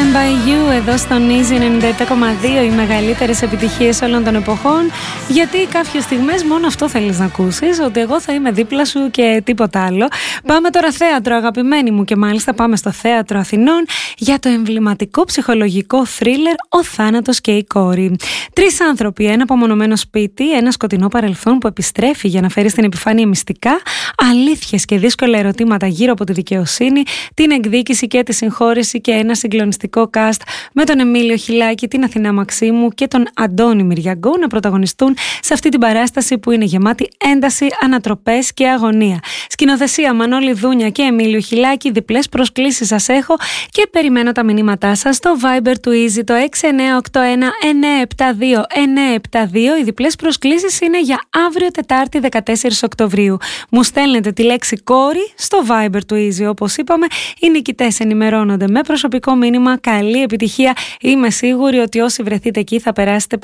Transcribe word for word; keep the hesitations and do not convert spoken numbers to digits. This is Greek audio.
Stand By You εδώ στον Easy ενενήντα επτά κόμμα δύο, οι μεγαλύτερες επιτυχίες όλων των εποχών. Γιατί κάποιες στιγμές μόνο αυτό θέλεις να ακούσεις, ότι εγώ θα είμαι δίπλα σου και τίποτα άλλο. Πάμε τώρα θέατρο, αγαπημένοι μου, και μάλιστα πάμε στο Θέατρο Αθηνών για το εμβληματικό ψυχολογικό θρίλερ «Ο θάνατος και η κόρη». Τρεις άνθρωποι, ένα απομονωμένο σπίτι, ένα σκοτεινό παρελθόν που επιστρέφει για να φέρει στην επιφάνεια μυστικά, αλήθειες και δύσκολα ερωτήματα γύρω από τη δικαιοσύνη, την εκδίκηση και τη συγχώρεση, και ένα συγκλονιστικό cast με τον Εμίλιο Χιλάκη, την Αθηνά Μαξίμου και τον Αντώνη Μυριαγκό να πρωταγωνιστούν σε αυτή την παράσταση που είναι γεμάτη ένταση, ανατροπές και αγωνία. Σκηνοθεσία Μανώλη Δούνια και Εμίλιο Χιλάκη. Διπλές προσκλήσεις σας έχω και περιμένω τα μηνύματά σας στο Viber του Easy, το έξι εννιά οκτώ ένα εννιά επτά δύο εννιά επτά δύο. Οι διπλές προσκλήσεις είναι για αύριο Τετάρτη δεκατέσσερις Οκτωβρίου. Μου στέλνετε τη λέξη κόρη στο Viber του Easy. Όπως είπαμε, οι νικητές ενημερώνονται με προσωπικό μήνυμα. Καλή επιτυχία. Είμαι σίγουρη ότι όσοι βρεθείτε εκεί θα περάσετε